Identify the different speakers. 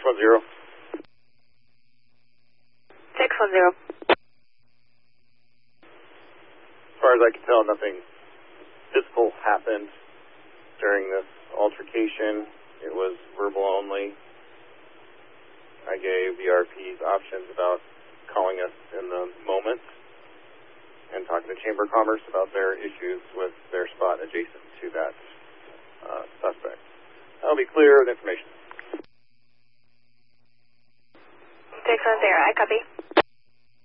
Speaker 1: 610.
Speaker 2: 610.
Speaker 1: As far as I can tell, nothing physical happened during this altercation. It was verbal only. I gave the RPs options about calling us in the moment and talking to Chamber of Commerce about their issues with their spot adjacent to that suspect. I'll be clear with information.